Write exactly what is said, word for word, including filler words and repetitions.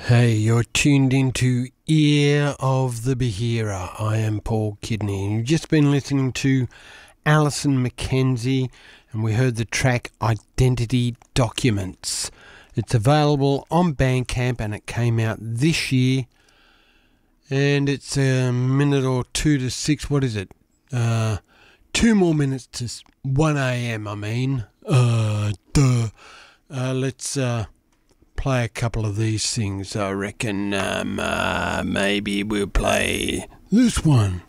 Hey, you're tuned into Ear of the Bahira. I am Paul Kidney, and you've just been listening to Alison McKenzie, and we heard the track Identity Documents. It's available on Bandcamp, and it came out this year, and it's a minute or two to six. What is it? Uh, two more minutes to one a.m. I mean, uh, duh. Uh, let's uh. play a couple of these things. I reckon um, uh, maybe we'll play this one.